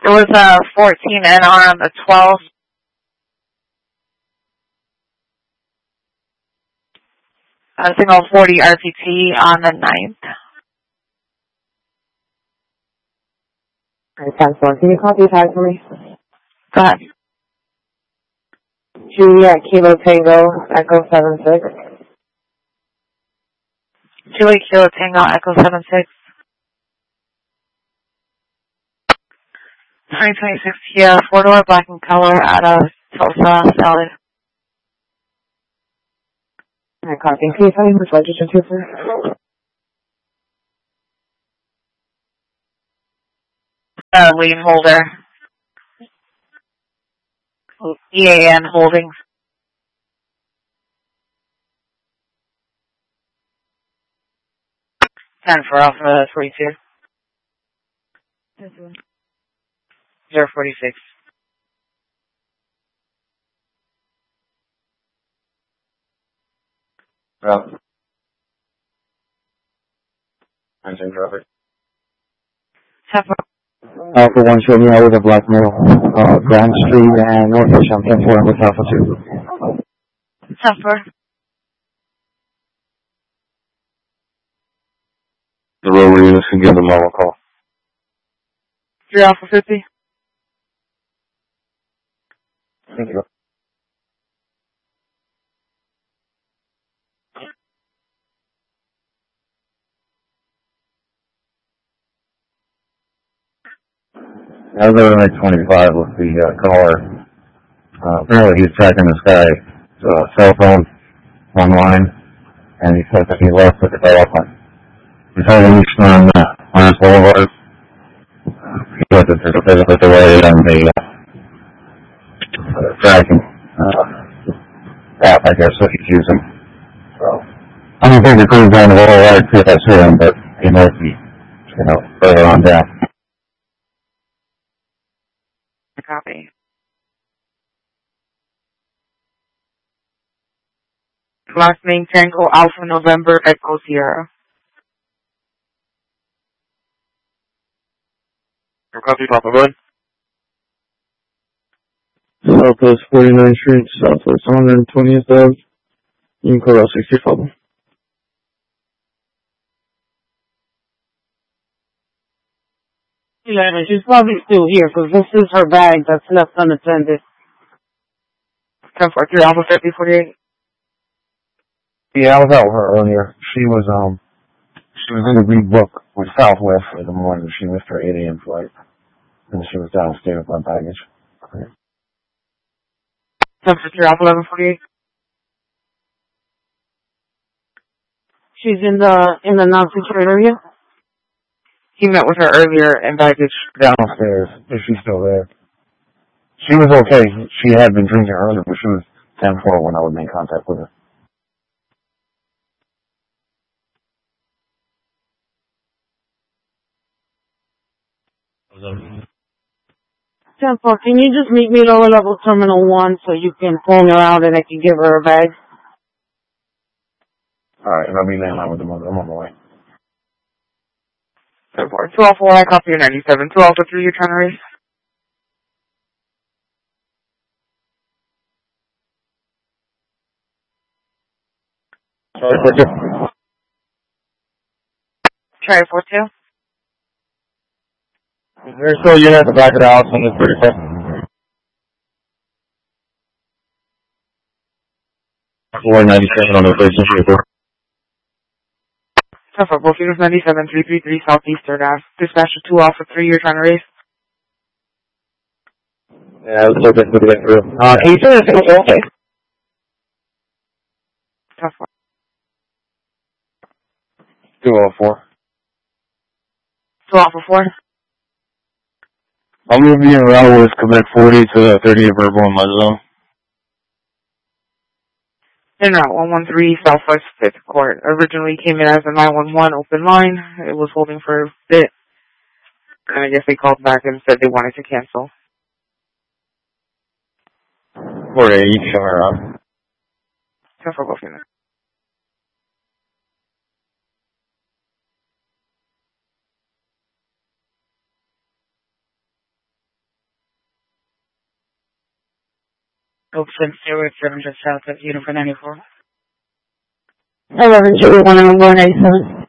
It was 14 NR on the 12th. Single 40 RPT on the 9th. Alright, 10-4. Can you copy tag for me? Go ahead. Juliet Kilo Tango Echo 76. Juliet Kilo Tango Echo 76. 2026 Kia 4-door black and color out of Tulsa, Salad. Alright, copy. Can you tell me which register to, please? Lien holder. EAN Holdings. 10 for Alpha 42. 046. Well, I'm in traffic. 10 for Alpha 1 showed me out with a black male, Grand Street and North of Champaign 4 with Alpha 2. 10 for. The road units can give them all a call. 3 Alpha 50. Thank you. I was over like 25 with the caller. Apparently he's tracking this guy's cell phone online, and he said that he left the development. He's having reached on Lawrence Boulevard. He said that there's a bit of a delay on the tracking app, I guess, that he's using. So, I don't think the crew's on the Boulevard to that's him, but he might be, further on down. Copy. Last name Tango Alpha November Echo Sierra. Copy, Papa Bud. Southwest 49th Street, Southwest 120th Ave. You can call out 60 Papa. Yeah, she's probably still here because this is her bag that's left unattended. 10 for 3 Alpha 50 48. Yeah, I was out with her earlier. She was in the rebook with Southwest for the morning. She missed her 8 a.m. flight. And she was downstairs with my baggage. 10 for 3 Alpha 11 48. She's in the non-secure area? He met with her earlier and baggage. Downstairs, if she's still there. She was okay. She had been drinking earlier, but she was 10-4 when I would make contact with her. Temple, can you just meet me lower level terminal 1 so you can phone her out and I can give her a bag? Alright, and I'll be landing with the mother. I'm on my way. 10 for 2 Alpha 1, I copy your 97. 2 Alpha 3, you're trying to race. Sorry, for Try 4 2. There's still a unit at the back of the house on the 35th. 497 on the station vehicle. 10 for both units 97 333 Southeastern Ave. Dispatch to 2 Alpha 3, you're trying to race. Yeah, I was hoping to get through. Can you turn this thing okay? 10 for 204. 2 Alpha 4. I'm going to be in route with Quebec 40 to 30 verbal in my zone. In route 113 Southwest 5th Court. Originally came in as a 911 open line. It was holding for a bit. And I guess they called back and said they wanted to cancel. 48, you can come around. 10 for both units. Oakland Steroid 7 just south of Union 94. 11 Julie 1 187.